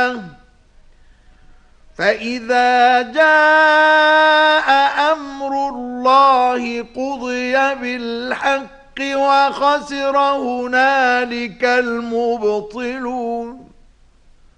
الآية فإذا جاء أمر الله قضي بالحق وخسر هنالك المبطلون.